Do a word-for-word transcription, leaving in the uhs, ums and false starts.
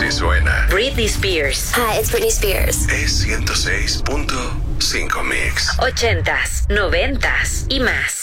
Así suena. Britney Spears. Hi, it's Britney Spears. Es ciento seis punto cinco Mix. Ochentas, noventas y más.